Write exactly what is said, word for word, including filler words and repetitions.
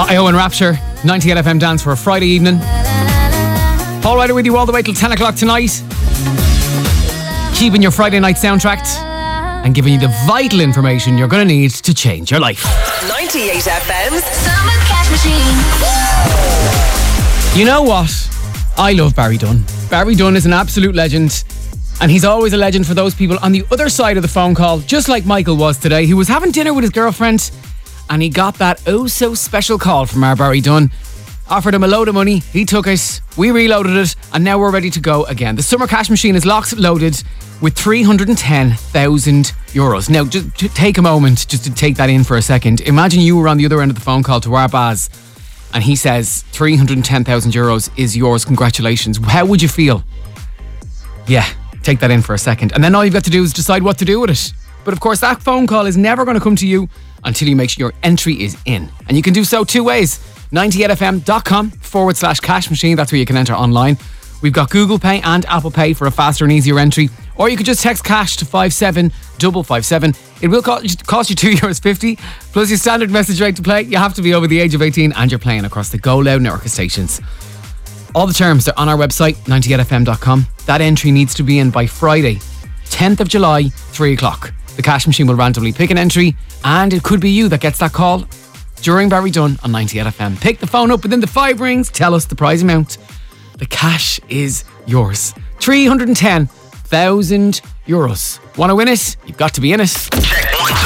I O and Rapture, ninety-eight F M Dance for a Friday evening. Paul Ryder with you all the way till ten o'clock tonight. Keeping your Friday night soundtracked and giving you the vital information you're going to need to change your life. ninety-eight F M's Summer Cash Machine. You know what? I love Barry Dunn. Barry Dunn is an absolute legend, and he's always a legend for those people on the other side of the phone call, just like Michael was today. He was having dinner with his girlfriend and he got that oh so special call from our Barry Dunn. Offered him a load of money, he took it, we reloaded it, and now we're ready to go again. The Summer Cash Machine is locked, loaded with three hundred ten thousand euros. Now, just to take a moment just to take that in for a second. Imagine you were on the other end of the phone call to our Baz and he says three hundred ten thousand euros is yours, congratulations. How would you feel? Yeah, take that in for a second. And then all you've got to do is decide what to do with it. But of course, that phone call is never going to come to you until you make sure your entry is in. And you can do so two ways. ninety-eight F M dot com forward slash cash machine. That's where you can enter online. We've got Google Pay and Apple Pay for a faster and easier entry. Or you could just text cash to five seven five five seven. It will cost, cost you two euros fifty plus your standard message rate to play. You have to be over the age of eighteen and you're playing across the Go Loud network of stations. All the terms are on our website, ninety-eight F M dot com. That entry needs to be in by Friday, tenth of July, three o'clock. The cash machine will randomly pick an entry and it could be you that gets that call during Barry Dunn on ninety-eight F M. Pick the phone up within the five rings, tell us the prize amount. The cash is yours. three hundred ten thousand euros. Want to win it? You've got to be in it. Check one, two.